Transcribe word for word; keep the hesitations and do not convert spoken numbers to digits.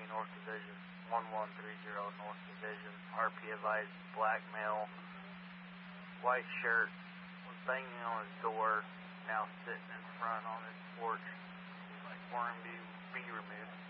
North Division, one one three zero North Division. R P advised black male, white shirt, was banging on his door, now sitting in front on his porch. He's like, for him to be removed.